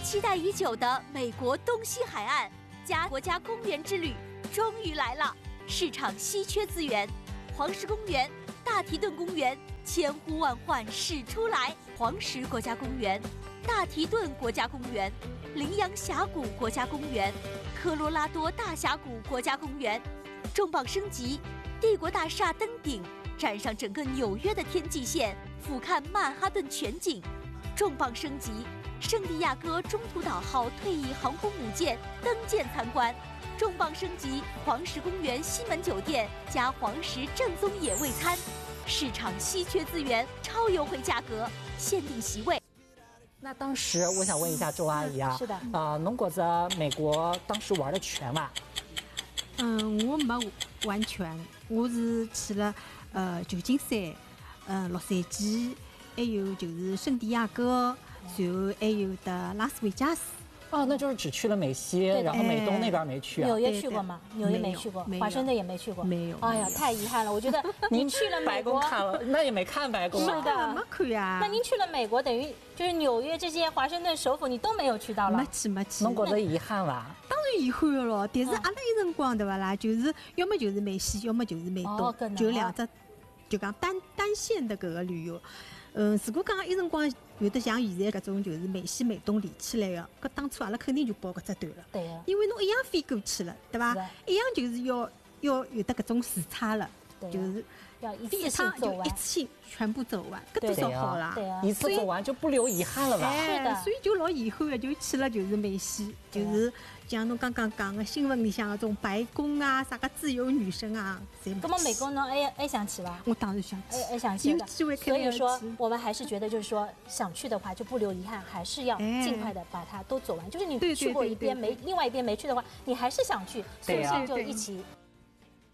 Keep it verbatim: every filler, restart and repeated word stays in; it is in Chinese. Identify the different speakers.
Speaker 1: 期待已久的美国东西海岸加国家公园之旅终于来了。市场稀缺资源，黄石公园、大提顿公园千呼万唤始出来。黄石国家公园、大提顿国家公园、羚羊峡谷国家公园、科罗拉多大峡谷国家公园，重磅升级，帝国大厦登顶，站上整个纽约的天际线，俯瞰曼哈顿全景。重磅升级，圣地亚哥中途岛号退役航空母舰登舰参观。重磅升级，黄石公园西门酒店加黄石正宗野味餐，市场稀缺资源，超优惠价格，限定席位。
Speaker 2: 那当时我想问一下周阿姨啊，
Speaker 3: 是的，
Speaker 2: 啊、呃，侬觉着美国当时玩的全吗？
Speaker 4: 嗯，我没完全，我是去了呃旧金山，嗯洛杉矶，还有就是圣地亚哥，然后还有的拉斯维加斯。
Speaker 2: 哦，那就是只去了美西，然后美东那边没去啊。
Speaker 3: 纽约去过吗？纽约没去过，华盛顿也没去过。
Speaker 4: 没有。
Speaker 3: 哎呀，太遗憾了！我觉得您去了美国，
Speaker 2: 看了，那也没看白宫。
Speaker 3: 是的，
Speaker 4: 没看呀。
Speaker 3: 那您去了美国，等于就是纽约这些华盛顿首府，你都没有去到了。
Speaker 4: 没去，没去。
Speaker 2: 侬觉得遗憾伐？
Speaker 4: 当然遗憾了咯，但是阿拉一辰光对伐啦？就是要么就是美西，要么就是美东，就两只，就讲单单线的搿个旅游。嗯，如果讲一辰光有的像现在搿种就是美西美东连起来的，搿当初阿拉肯定就报搿只团了。
Speaker 3: 对啊。
Speaker 4: 因为侬一样飞过去了，对伐？一样就是要要有的搿种时差了，就是
Speaker 3: 要一
Speaker 4: 次性就一次性全部走完，搿多少好啦？
Speaker 3: 对啊，
Speaker 2: 一次走完就不留遗憾了吧？
Speaker 3: 是的，
Speaker 4: 所以就老遗憾的，就去了就是美西，就是像侬刚刚讲的新闻里向那种白宫啊，啥个自由女神啊，侪没去。
Speaker 3: 那么美国呢？哎哎想去吧？
Speaker 4: 我当然想去，
Speaker 3: 哎想去的。
Speaker 4: 有机会肯
Speaker 3: 所
Speaker 4: 定要去。
Speaker 3: 以说，我们还是觉得就是说，想去的话就不留遗憾，还是要尽快的把它都走完。就是你去过一边没，另外一边没去的话，你还是想去，索性就一起